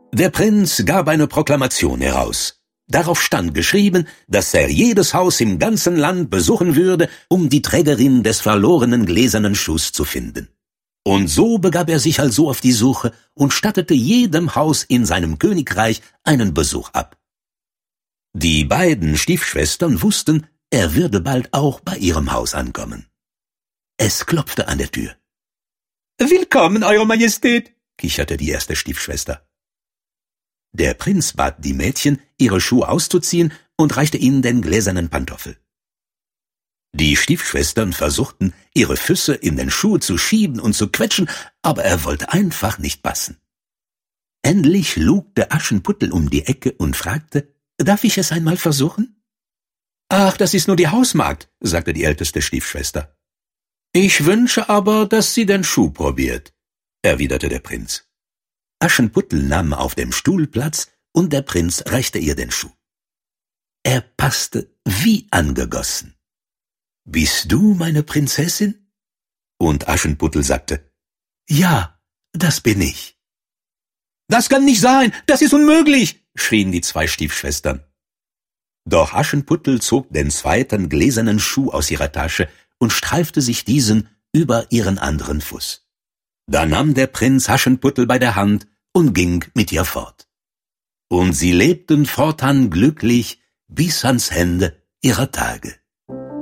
Der Prinz gab eine Proklamation heraus. Darauf stand geschrieben, dass er jedes Haus im ganzen Land besuchen würde, um die Trägerin des verlorenen gläsernen Schuhs zu finden. Und so begab er sich also auf die Suche und stattete jedem Haus in seinem Königreich einen Besuch ab. Die beiden Stiefschwestern wussten, er würde bald auch bei ihrem Haus ankommen. Es klopfte an der Tür. »Willkommen, Eure Majestät«, kicherte die erste Stiefschwester. Der Prinz bat die Mädchen, ihre Schuhe auszuziehen und reichte ihnen den gläsernen Pantoffel. Die Stiefschwestern versuchten, ihre Füße in den Schuh zu schieben und zu quetschen, aber er wollte einfach nicht passen. Endlich lugte Aschenputtel um die Ecke und fragte, »Darf ich es einmal versuchen?« »Ach, das ist nur die Hausmagd«, sagte die älteste Stiefschwester. »Ich wünsche aber, dass sie den Schuh probiert«, erwiderte der Prinz. Aschenputtel nahm auf dem Stuhl Platz und der Prinz reichte ihr den Schuh. Er passte wie angegossen. »Bist du meine Prinzessin?« Und Aschenputtel sagte, »Ja, das bin ich.« »Das kann nicht sein, das ist unmöglich«, schrien die zwei Stiefschwestern. Doch Aschenputtel zog den zweiten gläsernen Schuh aus ihrer Tasche und streifte sich diesen über ihren anderen Fuß. Da nahm der Prinz Aschenputtel bei der Hand und ging mit ihr fort. Und sie lebten fortan glücklich bis ans Ende ihrer Tage.